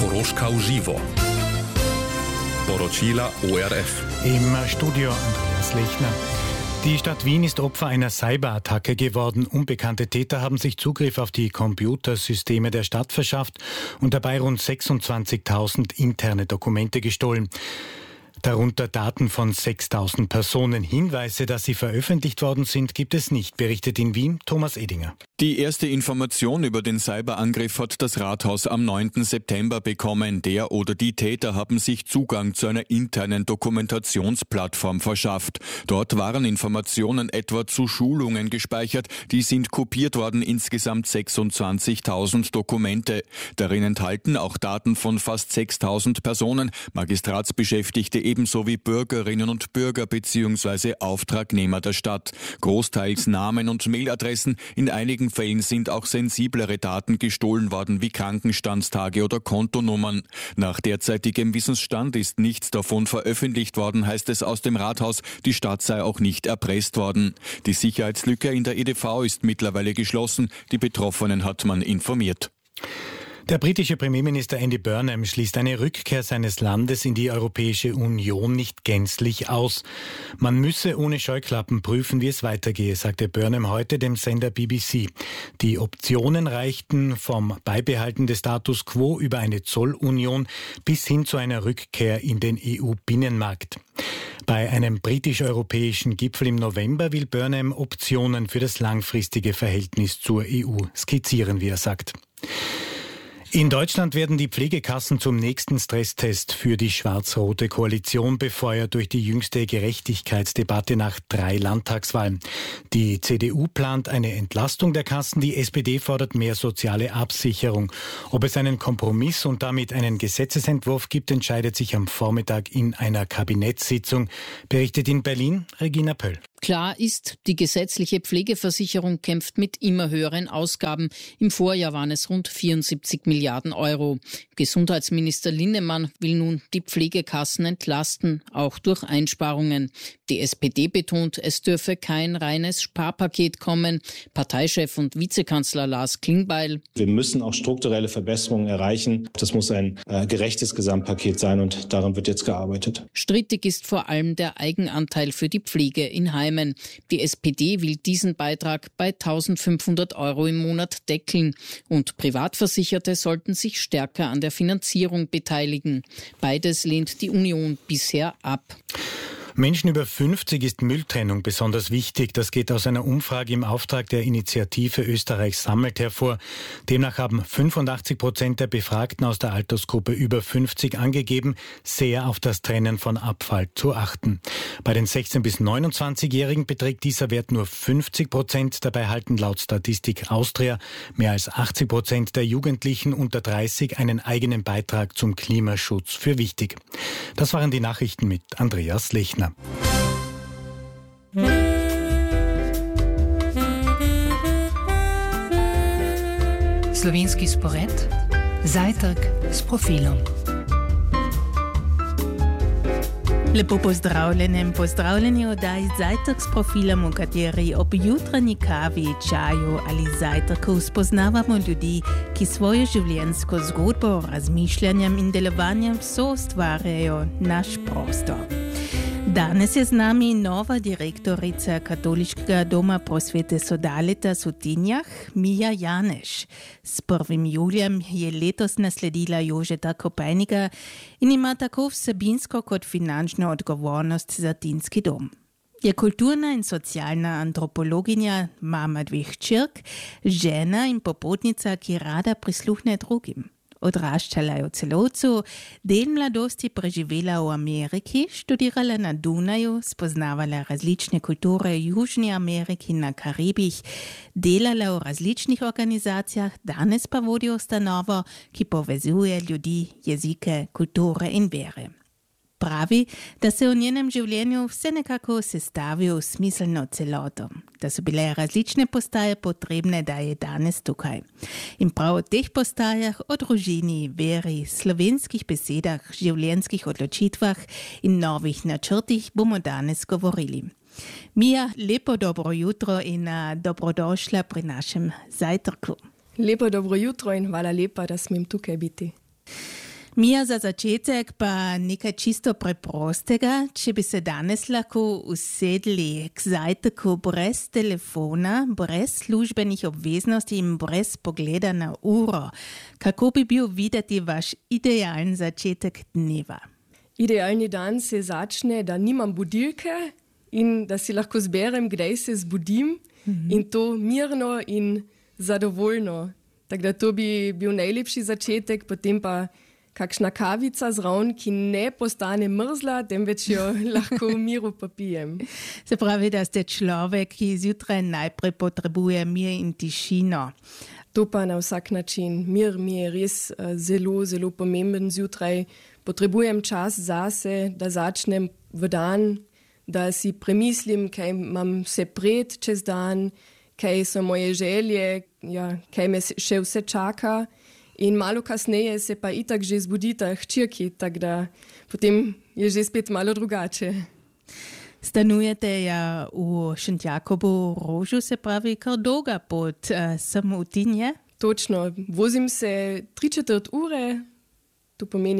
Koroška v živo. Poročila ORF. Im Studio Andreas Lechner. Die Stadt Wien ist Opfer einer Cyberattacke geworden. Unbekannte Täter haben sich Zugriff auf die Computersysteme der Stadt verschafft und dabei rund 26.000 interne Dokumente gestohlen. Darunter Daten von 6.000 Personen. Hinweise, dass sie veröffentlicht worden sind, gibt es nicht, berichtet in Wien Thomas Edinger. Die erste Information über den Cyberangriff hat das Rathaus am 9. September bekommen. Der oder die Täter haben sich Zugang zu einer internen Dokumentationsplattform verschafft. Dort waren Informationen etwa zu Schulungen gespeichert. Die sind kopiert worden, insgesamt 26.000 Dokumente. Darin enthalten auch Daten von fast 6.000 Personen, Magistratsbeschäftigte ebenso wie Bürgerinnen und Bürger bzw. Auftragnehmer der Stadt. Großteils Namen und Mailadressen. In einigen Fällen sind auch sensiblere Daten gestohlen worden, wie Krankenstandstage oder Kontonummern. Nach derzeitigem Wissensstand ist nichts davon veröffentlicht worden, heißt es aus dem Rathaus. Die Stadt sei auch nicht erpresst worden. Die Sicherheitslücke in der EDV ist mittlerweile geschlossen. Die Betroffenen hat man informiert. Der britische Premierminister Andy Burnham schließt eine Rückkehr seines Landes in die Europäische Union nicht gänzlich aus. Man müsse ohne Scheuklappen prüfen, wie es weitergehe, sagte Burnham heute dem Sender BBC. Die Optionen reichten vom Beibehalten des Status quo über eine Zollunion bis hin zu einer Rückkehr in den EU-Binnenmarkt. Bei einem britisch-europäischen Gipfel im November will Burnham Optionen für das langfristige Verhältnis zur EU skizzieren, wie er sagt. In Deutschland werden die Pflegekassen zum nächsten Stresstest für die schwarz-rote Koalition befeuert durch die jüngste Gerechtigkeitsdebatte nach 3 Landtagswahlen. Die CDU plant eine Entlastung der Kassen, die SPD fordert mehr soziale Absicherung. Ob es einen Kompromiss und damit einen Gesetzesentwurf gibt, entscheidet sich am Vormittag in einer Kabinettssitzung, berichtet in Berlin Regina Pöll. Klar ist, die gesetzliche Pflegeversicherung kämpft mit immer höheren Ausgaben. Im Vorjahr waren es rund 74 Milliarden Euro. Gesundheitsminister Linnemann will nun die Pflegekassen entlasten, auch durch Einsparungen. Die SPD betont, es dürfe kein reines Sparpaket kommen. Parteichef und Vizekanzler Lars Klingbeil: Wir müssen auch strukturelle Verbesserungen erreichen. Das muss ein gerechtes Gesamtpaket sein und daran wird jetzt gearbeitet. Strittig ist vor allem der Eigenanteil für die Pflege in Heimen. Die SPD will diesen Beitrag bei 1.500 Euro im Monat deckeln und Privatversicherte sollten sich stärker an der Finanzierung beteiligen. Beides lehnt die Union bisher ab. Menschen über 50 ist Mülltrennung besonders wichtig. Das geht aus einer Umfrage im Auftrag der Initiative Österreich sammelt hervor. Demnach haben 85% der Befragten aus der Altersgruppe über 50 angegeben, sehr auf das Trennen von Abfall zu achten. Bei den 16- bis 29-Jährigen beträgt dieser Wert nur 50%. Dabei halten laut Statistik Austria mehr als 80% der Jugendlichen unter 30 einen eigenen Beitrag zum Klimaschutz für wichtig. Das waren die Nachrichten mit Andreas Lechner. Slovenski spored, zajtrk s profilom. Lepo pozdravljeni oddaji Zajtrk s profilom, v kateri ob jutranji kavi, čaju ali zajtrku spoznavamo ljudi, ki svojo življenjsko zgodbo, razmišljanjem in delovanjem soustvarjajo naš prostor. Danes je z nami nova direktorica Katoliškega doma prosvete Sodaleta Sutinjah, Mija Janeš. S 1. julijem je letos nasledila Jožeta Kopejnika in ima tako vsebinsko kot finančno odgovornost za Tinski dom. Je kulturna in socialna antropologinja, mama 2 hčerk, žena in popotnica, ki rada prisluhne drugim. Odraščala je v Celovcu, del mladosti preživela v Ameriki, študirala na Dunaju, spoznavala različne kulture v Južni Ameriki in na Karibih, delala v različnih organizacijah, danes pa vodi ustanovo, ki povezuje ljudi, jezike, kulture in vere. Pravi, da se v njenem življenju vse nekako sestavi v smiselno celoto, da so bile različne postaje potrebne, da je danes tukaj. In prav o teh postajah, o družini, veri, slovenskih besedah, življenjskih odločitvah in novih načrtih bomo danes govorili. Mija, lepo dobro jutro in dobrodošla pri našem zajtrku. Lepo dobro jutro in hvala lepa, da smem tukaj biti. Mija za začetek pa nekaj čisto preprostega. Če bi se danes lahko usedli k zajtrku brez telefona, brez službenih obveznosti in brez pogleda na uro, kako bi bil videti vaš idealen začetek dneva? Idealni dan se začne, da nimam budilke in da si lahko zberem, kdaj se zbudim in to mirno in zadovoljno. Tako da to bi bil najlepši začetek, potem pa kakšna kavica zraven, ki ne postane mrzla, temveč jo lahko v miru popijem. Se pravi, da ste človek, ki zjutraj najprej potrebuje mir in tišino. To pa na vsak način. Mir mi je res zelo, zelo pomemben zjutraj. Potrebujem čas zase, da začnem v dan, da si premislim, kaj imam vse pred čez dan, kaj so moje želje, kaj me še vse čaka. In malo kasneje se pa itak že zbudita hčerki, tako da potem je že spet malo drugače. Stanujete v Šentjakobu Rožu, se pravi kar dolga pot, samo v Tinje? Točno, vozim se 3/4 ure, to pomeni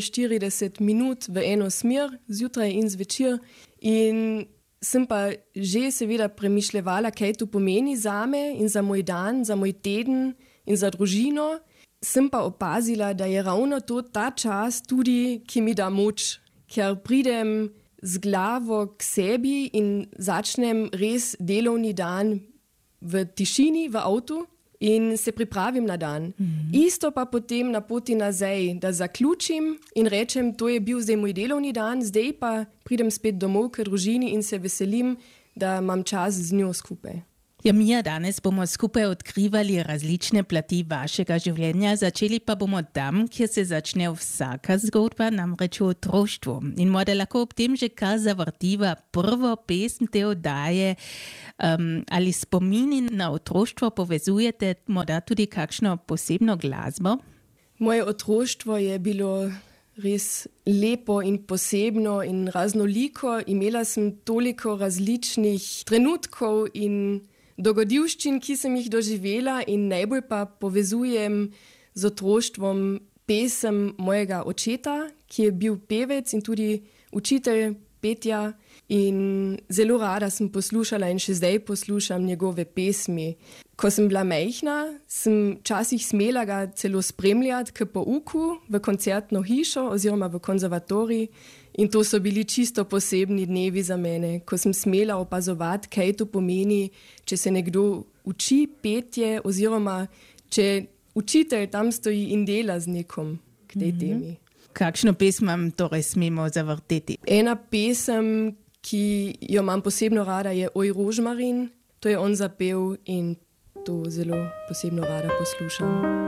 45 minut v eno smer, zjutraj in zvečer. In sem pa že seveda premišljevala, kaj to pomeni zame in za moj dan, za moj teden in za družino. Sem pa opazila, da je ravno to ta čas tudi, ki mi da moč, ker pridem z glavo k sebi in začnem res delovni dan v tišini, v avtu in se pripravim na dan. Isto pa potem na poti nazaj, da zaključim in rečem, to je bil zdaj moj delovni dan, zdaj pa pridem spet domov k družini in se veselim, da imam čas z njo skupaj. Mija, danes bomo skupaj odkrivali različne plati vašega življenja, začeli pa bomo tam, kjer se začne vsaka zgodba, namreč v otroštvu. In morda lahko ob tem že kar zavrtiva prvo pesem te oddaje. Ali spomini na otroštvo povezujete morda tudi kakšno posebno glasbo? Moje otroštvo je bilo res lepo in posebno in raznoliko. Imela sem toliko različnih trenutkov in dogodivščin, ki sem jih doživela in najbolj pa povezujem z otroštvom pesem mojega očeta, ki je bil pevec in tudi učitelj petja in zelo rada sem poslušala in še zdaj poslušam njegove pesmi. Ko sem bila majhna, sem včasih smela ga celo spremljati k pouku v koncertno hišo oziroma v konzervatorij. In to so bili čisto posebni dnevi za mene, ko sem smela opazovati, kaj to pomeni, če se nekdo uči petje oziroma če učitelj tam stoji in dela z nekom k tej temi. Kakšno pesem torej smemo zavrteti? Ena pesem, ki jo imam posebno rada, je Oj Rožmarin. To je on zapel in to zelo posebno rada poslušam.